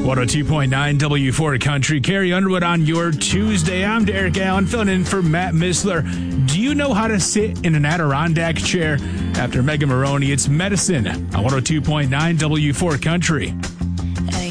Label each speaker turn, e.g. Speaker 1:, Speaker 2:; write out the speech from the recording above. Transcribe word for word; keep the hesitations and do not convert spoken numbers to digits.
Speaker 1: one oh two point nine W four Country. Carrie Underwood on your Tuesday. I'm Derek Allen, filling in for Matt Missler. Do you know how to sit in an Adirondack chair? After Megan Maroney, it's Medicine on one oh two point nine W four Country.